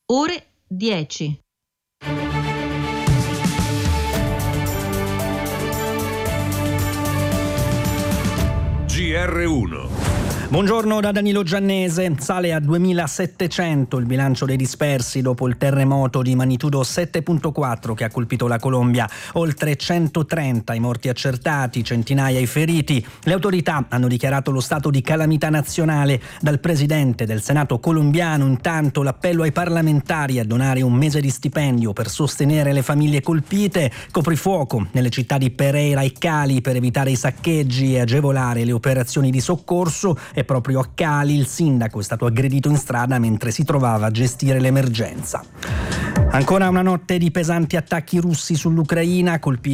ore 10. GR1. Buongiorno da Danilo Giannese. Sale a 2.700 il bilancio dei dispersi dopo il terremoto di magnitudo 7.4 che ha colpito la Colombia. Oltre 130 i morti accertati, centinaia i feriti. Le autorità hanno dichiarato lo stato di calamità nazionale. Dal presidente del Senato colombiano intanto l'appello ai parlamentari a donare un mese di stipendio per sostenere le famiglie colpite. Coprifuoco nelle città di Pereira e Cali per evitare i saccheggi e agevolare le operazioni di soccorso. E proprio a Cali il sindaco è stato aggredito in strada mentre si trovava a gestire l'emergenza. Ancora una notte di pesanti attacchi russi sull'Ucraina, colpiti